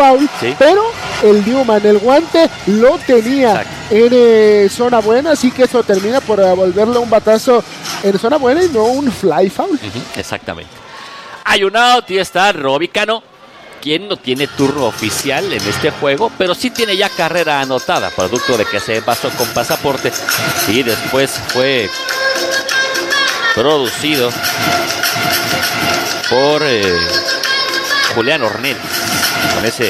foul, sí, pero el Newman, el guante, lo tenía en zona buena, así que eso termina por volverle un batazo en zona buena y no un fly foul. Exactamente. Hay un out y está Robbie Cano, quien no tiene turno oficial en este juego, pero sí tiene ya carrera anotada, producto de que se pasó con pasaporte y después fue producido por Julián Ornelas, con ese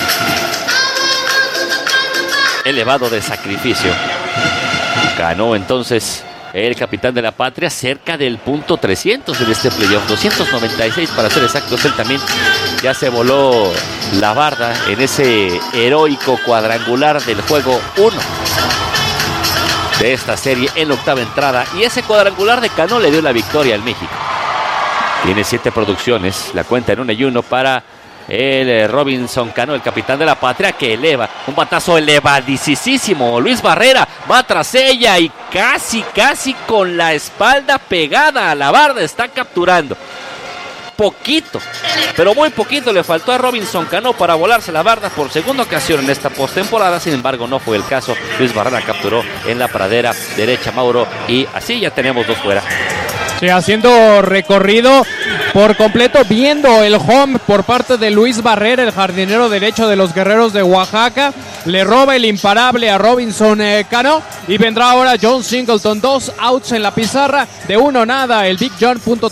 elevado de sacrificio. Ganó entonces el capitán de la patria cerca del punto 300 en este playoff, 296 para ser exactos. Él también ya se voló la barda en ese heroico cuadrangular del juego 1 de esta serie en la octava entrada, y ese cuadrangular de Cano le dio la victoria al México. Tiene 7 producciones, la cuenta en 1-1 para el Robinson Cano, el capitán de la patria, que eleva un batazo elevadísimo. Luis Barrera va tras ella y casi con la espalda pegada a la barda está capturando. Poquito, pero muy poquito le faltó a Robinson Cano para volarse la barda por segunda ocasión en esta postemporada. Sin embargo, no fue el caso. Luis Barrera capturó en la pradera derecha, Mauro, y así ya tenemos 2 fuera. Sí, haciendo recorrido por completo, viendo el home por parte de Luis Barrera, el jardinero derecho de los Guerreros de Oaxaca. Le roba el imparable a Robinson Cano y vendrá ahora John Singleton. 2 outs en la pizarra, de 1-0 el Big John, punto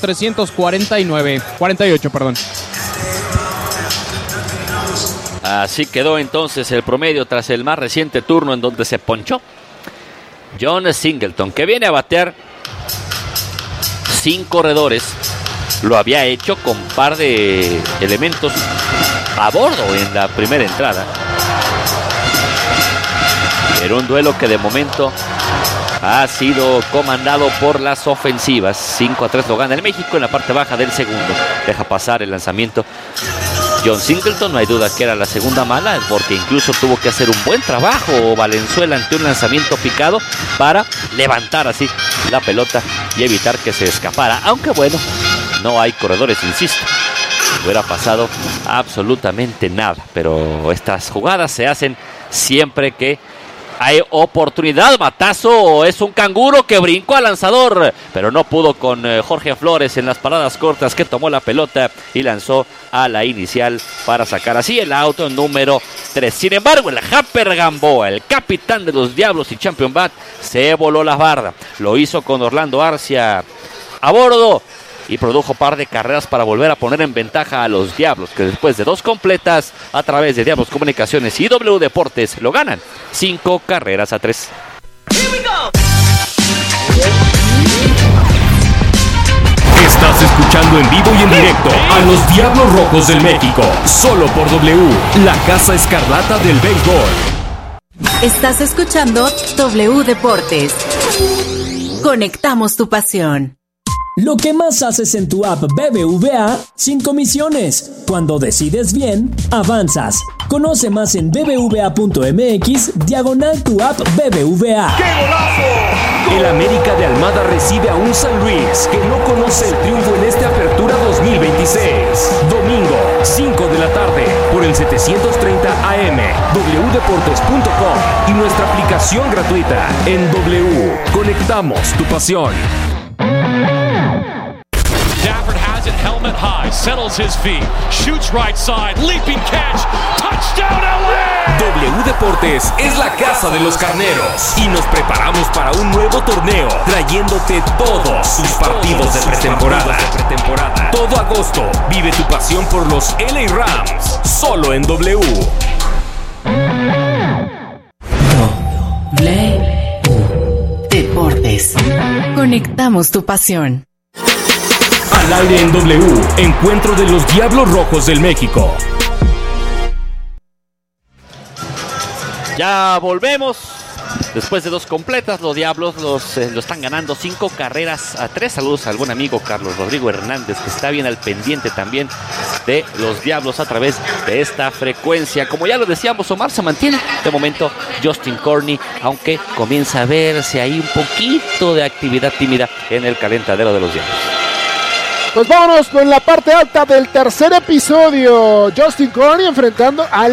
348, perdón. Así quedó entonces el promedio tras el más reciente turno en donde se ponchó John Singleton, que viene a batear 5 corredores. Lo había hecho con par de elementos a bordo en la primera entrada. Era un duelo que de momento ha sido comandado por las ofensivas. 5-3 lo gana el México en la parte baja del segundo. Deja pasar el lanzamiento John Singleton, no hay duda que era la segunda mala, porque incluso tuvo que hacer un buen trabajo Valenzuela ante un lanzamiento picado para levantar así la pelota y evitar que se escapara. Aunque bueno, no hay corredores, insisto. No hubiera pasado absolutamente nada, pero estas jugadas se hacen siempre que hay oportunidad. Batazo, es un canguro que brincó al lanzador, pero no pudo con Jorge Flores en las paradas cortas, que tomó la pelota y lanzó a la inicial para sacar así el auto número 3. Sin embargo, el Japper Gamboa, el capitán de los Diablos y Champion Bat, se voló la barda. Lo hizo con Orlando Arcia a bordo y produjo par de carreras para volver a poner en ventaja a los Diablos, que después de 2 completas a través de Diablos Comunicaciones y W Deportes lo ganan 5-3. Estás escuchando en vivo y en directo a los Diablos Rojos del México, solo por W, la Casa Escarlata del béisbol. Estás escuchando W Deportes. Conectamos tu pasión. Lo que más haces en tu app BBVA sin comisiones. Cuando decides bien, avanzas. Conoce más en bbva.mx/tu app BBVA. ¡Qué golazo! El América de Almada recibe a un San Luis que no conoce el triunfo en esta apertura 2026. Domingo, 5 de la tarde, por el 730 AM, wdeportes.com y nuestra aplicación gratuita. En W, conectamos tu pasión. Stafford has it helmet high, settles his feet, shoots right side, leaping catch, touchdown LA! W Deportes es la casa de los carneros y nos preparamos para un nuevo torneo, trayéndote todos sus partidos de pretemporada. Todo agosto, vive tu pasión por los LA Rams, solo en W. W Deportes. Conectamos tu pasión. Al aire en W, encuentro de los Diablos Rojos del México. Ya volvemos. Después de 2 completas, los Diablos lo están ganando 5-3. Saludos a algún amigo, Carlos Rodrigo Hernández, que está bien al pendiente también de los Diablos a través de esta frecuencia. Como ya lo decíamos, Omar, se mantiene de momento Justin Corney, aunque comienza a verse ahí un poquito de actividad tímida en el calentadero de los Diablos. Pues vámonos con la parte alta del tercer episodio. Justin Corney enfrentando al